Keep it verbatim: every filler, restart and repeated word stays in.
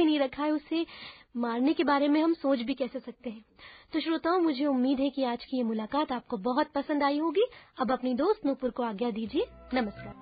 ही नहीं रखा है, उसे मारने के बारे में हम सोच भी कैसे सकते हैं। तो श्रोताओं, मुझे उम्मीद है कि आज की ये मुलाकात आपको बहुत पसंद आई होगी। अब अपनी दोस्त नूपुर को आज्ञा दीजिए। नमस्कार।